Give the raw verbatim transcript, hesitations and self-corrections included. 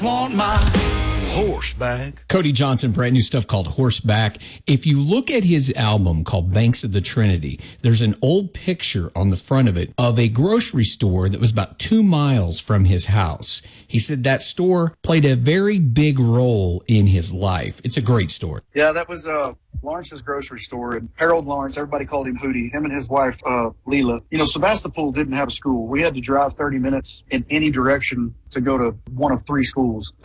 Want my horseback. Cody Johnson, brand new stuff called Horseback. If you look at his album called Banks of the Trinity, there's an old picture on the front of it of a grocery store that was about two miles from his house. He said that store played a very big role in his life. It's a great store. Yeah, that was uh, Lawrence's grocery store. And Harold Lawrence, everybody called him Hootie, him and his wife, uh, Leela. You know, Sebastopol didn't have a school. We had to drive thirty minutes in any direction to go to one of three schools.